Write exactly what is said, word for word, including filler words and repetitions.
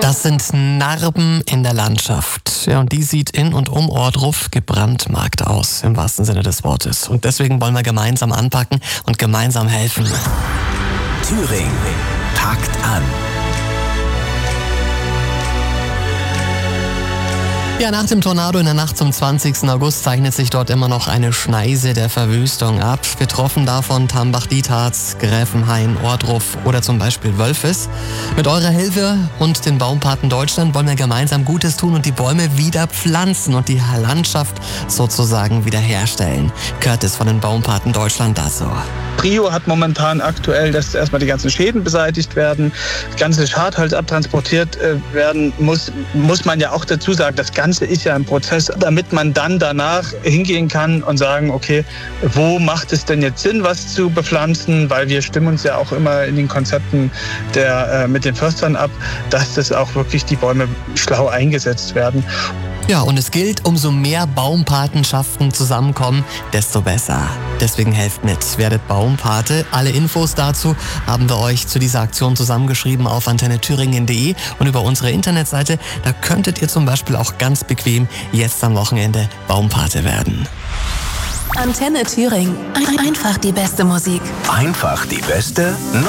Das sind Narben in der Landschaft. Ja, und die sieht in und um Ohrdruf gebrandmarkt aus, im wahrsten Sinne des Wortes. Und deswegen wollen wir gemeinsam anpacken und gemeinsam helfen. Thüringen packt an. Ja, nach dem Tornado in der Nacht zum zwanzigsten August zeichnet sich dort immer noch eine Schneise der Verwüstung ab. Betroffen davon Tambach-Dietharz, Gräfenhain, Ohrdruf oder zum Beispiel Wölfis. Mit eurer Hilfe und den Baumpaten Deutschland wollen wir gemeinsam Gutes tun und die Bäume wieder pflanzen und die Landschaft sozusagen wiederherstellen. Curtis von den Baumpaten Deutschland das so. Prio hat momentan aktuell, dass erstmal die ganzen Schäden beseitigt werden, das ganze Schadholz abtransportiert äh, werden muss, muss man ja auch dazu sagen, das Ganze ist ja ein Prozess, damit man dann danach hingehen kann und sagen, okay, wo macht es denn jetzt Sinn, was zu bepflanzen, weil wir stimmen uns ja auch immer in den Konzepten der, äh, mit den Förstern ab, dass das auch wirklich die Bäume schlau eingesetzt werden. Ja, und es gilt, umso mehr Baumpatenschaften zusammenkommen, desto besser. Deswegen helft mit, werdet Baumpate. Alle Infos dazu haben wir euch zu dieser Aktion zusammengeschrieben auf antenne thüringen punkt de und über unsere Internetseite. Da könntet ihr zum Beispiel auch ganz bequem jetzt am Wochenende Baumpate werden. Antenne Thüringen. Einfach die beste Musik. Einfach die beste